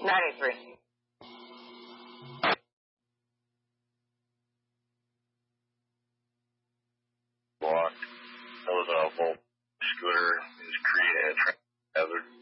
93. Block. That was a Volt scooter. It was created a hazard.